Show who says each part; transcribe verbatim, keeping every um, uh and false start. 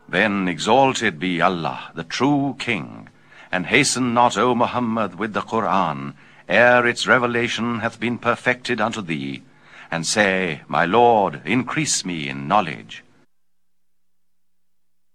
Speaker 1: Then exalted be Allah, the true King, and hasten not, O Muhammad, with the Qur'an, ere its revelation hath been perfected unto thee, and say, My Lord, increase me in knowledge.